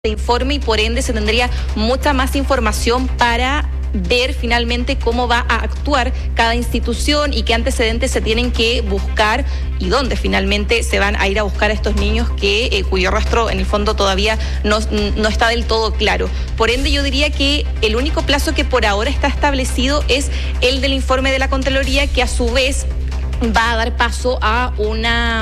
informe y por ende se tendría mucha más información para ver finalmente cómo va a actuar cada institución y qué antecedentes se tienen que buscar y dónde finalmente se van a ir a buscar a estos niños cuyo rastro en el fondo todavía no está del todo claro. Por ende yo diría que el único plazo que por ahora está establecido es el del informe de la Contraloría, que a su vez va a dar paso a una